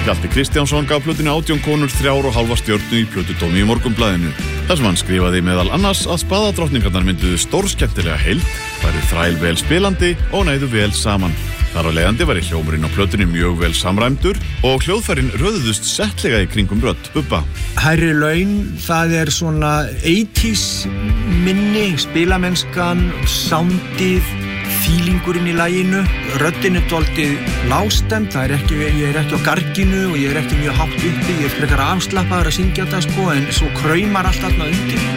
Hjalti Kristjánsson gaf plötunni 18 konur 3,5 stjörnu í plötudómi í Morgunblaðinu. Þar sem hann skrifaði meðal annars að spaðadrottningarnar mynduðu stórskemmtilega heild, væru þrælvel spilandi og næðu vel saman. Þar á leiðandi væri hljómurinn á plötunni mjög vel samræmdur og hljóðfærin röðuðust settlega í kringum rödd Bubba. Hærri laun, það svona 80s minni, spilamennskan, soundið, feelingurinn í laginu. Röddin dálítið lágstemmd, ég er ekki á garginu og ég er ekki mjög hátt uppi, ég er frekar afslappaður að syngja þetta en svo kraumar allt þarna undir.